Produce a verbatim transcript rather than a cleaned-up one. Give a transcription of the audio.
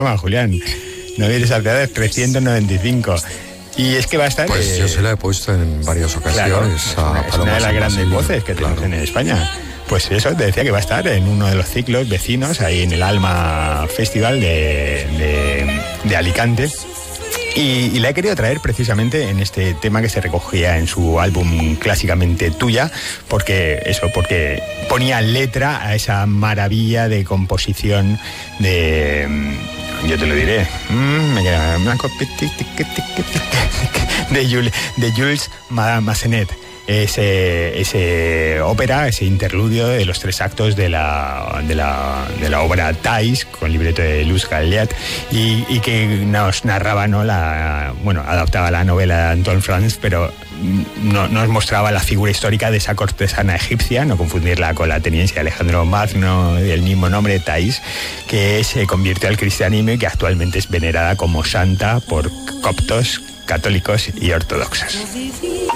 broma, Julián. No vienes a Ciudades trescientos noventa y cinco. Y es que va a estar... Pues eh, yo se la he puesto en varias ocasiones. Claro, es una, a es una de las grandes voces que claro. tenemos en España. Pues eso, te decía que va a estar en uno de los ciclos vecinos, ahí en el Alma Festival de, de, de Alicante. Y, y la he querido traer precisamente en este tema que se recogía en su álbum Clásicamente Tuya, porque eso, porque ponía letra a esa maravilla de composición de... Yo te lo diré. Mm, me queda blanco. De Jules, de Jules Massenet. Ese, ese ópera, ese interludio de los tres actos de la, de la, de la obra Thais, con libreto de Luz Galliat, y, y que nos narraba, ¿no? la, bueno, adaptaba la novela de Antoine France, pero no, nos mostraba la figura histórica de esa cortesana egipcia, no confundirla con la ateniense de Alejandro Magno, del mismo nombre, Thais, que se convirtió al cristianismo y que actualmente es venerada como santa por coptos, católicos y ortodoxos.